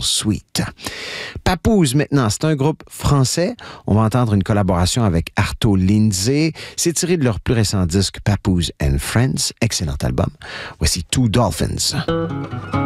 Suite. Papoose, maintenant, c'est un groupe français. On va entendre une collaboration avec Arto Lindsay. C'est tiré de leur plus récent disque Papoose and Friends. Excellent album. Voici Two Dolphins.